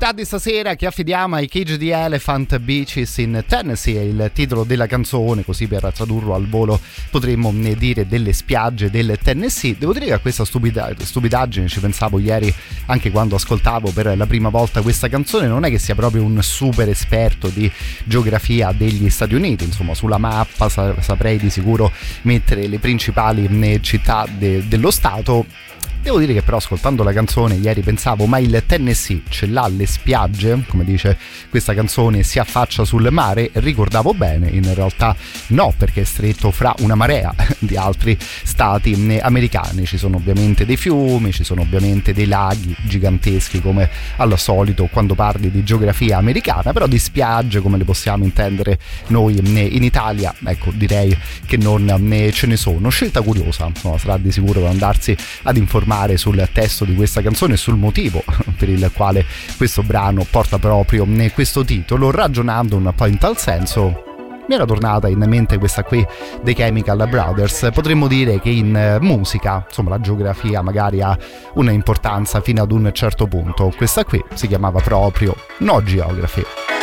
novità di stasera che affidiamo ai Cage the Elephant, Beaches in Tennessee, è il titolo della canzone, così per tradurlo al volo potremmo dire delle spiagge del Tennessee. Devo dire che a questa stupidaggine ci pensavo ieri anche quando ascoltavo per la prima volta questa canzone. Non è che sia proprio un super esperto di geografia degli Stati Uniti, insomma sulla mappa saprei di sicuro mettere le principali città dello stato. Devo dire che però ascoltando la canzone ieri pensavo, ma il Tennessee ce l'ha le spiagge? Come dice questa canzone, si affaccia sul mare? Ricordavo bene, in realtà no, perché è stretto fra una marea di altri stati americani. Ci sono ovviamente dei fiumi, ci sono ovviamente dei laghi giganteschi come al solito quando parli di geografia americana, però di spiagge come le possiamo intendere noi in Italia, ecco, direi che non ce ne sono. Scelta curiosa, no, sarà di sicuro da andarsi ad informare sul testo di questa canzone e sul motivo per il quale questo brano porta proprio questo titolo. Ragionando un po' in tal senso mi era tornata in mente questa qui dei Chemical Brothers. Potremmo dire che in musica, insomma, la geografia magari ha un'importanza fino ad un certo punto. Questa qui si chiamava proprio No Geography.